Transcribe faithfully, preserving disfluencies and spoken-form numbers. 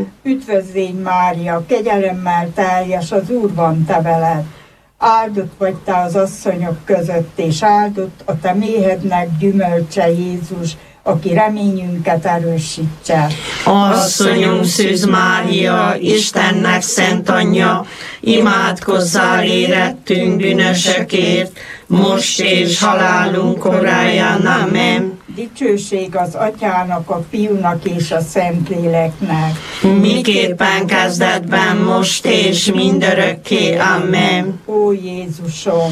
Amen. Üdvözlégy Mária, kegyelemmel teljes, az Úr van te veled. Áldott vagy te az asszonyok között, és áldott a te méhednek gyümölcse Jézus, aki reményünket erősítse. Asszonyunk Szűz Mária, Istennek szent anyja, imádkozzál érettünk bűnösökért, most és halálunk koráján. Amen. Dicsőség az Atyának, a Fiúnak és a Szentléleknek. Miképpen kezdetben, most és mindörökké. Amen. Ó Jézusom!